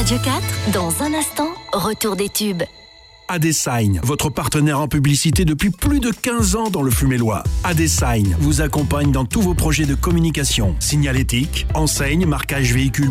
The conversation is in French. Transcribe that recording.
Radio 4, dans un instant, retour des tubes. Adesign, votre partenaire en publicité depuis plus de 15 ans dans le Flûmélois. Adesign vous accompagne dans tous vos projets de communication, signalétique, enseigne, marquage véhicule